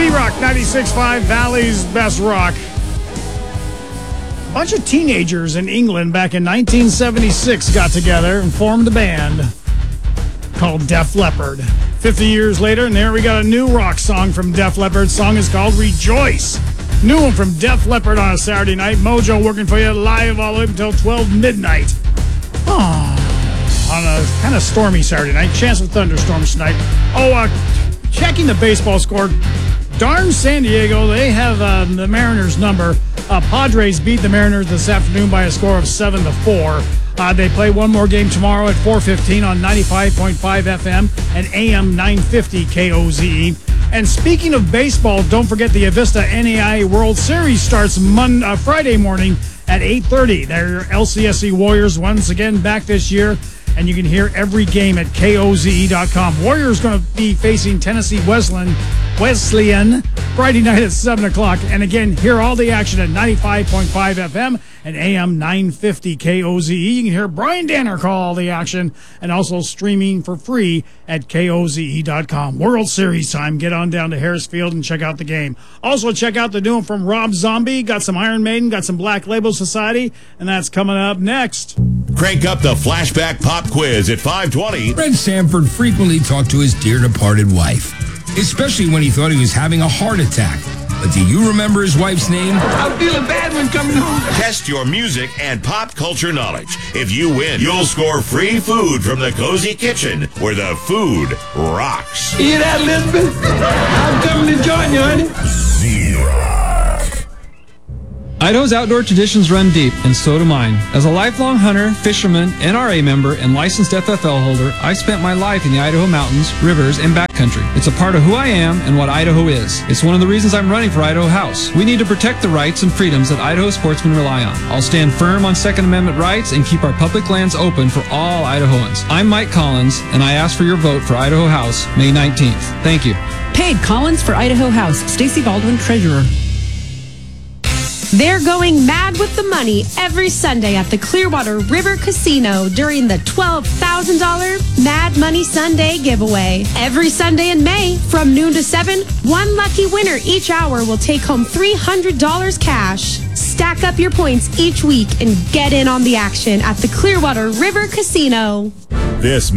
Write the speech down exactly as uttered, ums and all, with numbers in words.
V-Rock ninety-six point five, Valley's Best Rock. A bunch of teenagers in England back in nineteen seventy-six got together and formed a band called Def Leppard. fifty years later, and there we got a new rock song from Def Leppard. The song is called Rejoice. New one from Def Leppard on a Saturday night. Mojo working for you live all the way until twelve midnight. Oh, on a kind of stormy Saturday night. Chance of thunderstorms tonight. Oh, uh, checking the baseball score. Darn San Diego, they have uh, the Mariners number. Uh, Padres beat the Mariners this afternoon by a score of seven to four. Uh, they play one more game tomorrow at four fifteen on ninety-five point five F M and A M nine fifty K O Z E. And speaking of baseball, don't forget the Avista N A I A World Series starts Monday, uh, Friday morning at eight thirty. They're L C S C Warriors once again back this year, and you can hear every game at K O Z E dot com. Warriors going to be facing Tennessee Wesleyan, Wesleyan Friday night at seven o'clock. And again, hear all the action at ninety-five point five F M and A M nine fifty K O Z E. You can hear Brian Danner call all the action, and also streaming for free at K O Z E dot com. World Series time. Get on down to Harris Field and check out the game. Also, check out the new one from Rob Zombie. Got some Iron Maiden, got some Black Label Society, and that's coming up next. Crank up the Flashback Pop Quiz at five twenty. Fred Sanford frequently talked to his dear departed wife, especially when he thought he was having a heart attack. But do you remember his wife's name? I'm feeling bad when coming home. Test your music and pop culture knowledge. If you win, you'll score free food from the Cozy Kitchen, where the food rocks. Hear that, Elizabeth? I'm coming to join you, honey. Z-Rock. Idaho's outdoor traditions run deep, and so do mine. As a lifelong hunter, fisherman, N R A member, and licensed F F L holder, I spent my life in the Idaho mountains, rivers, and backcountry. It's a part of who I am and what Idaho is. It's one of the reasons I'm running for Idaho House. We need to protect the rights and freedoms that Idaho sportsmen rely on. I'll stand firm on Second Amendment rights and keep our public lands open for all Idahoans. I'm Mike Collins, and I ask for your vote for Idaho House May nineteenth. Thank you. Paid Collins for Idaho House. Stacey Baldwin, Treasurer. They're going mad with the money every Sunday at the Clearwater River Casino during the twelve thousand dollars Mad Money Sunday giveaway. Every Sunday in May from noon to seven, one lucky winner each hour will take home three hundred dollars cash. Stack up your points each week and get in on the action at the Clearwater River Casino. This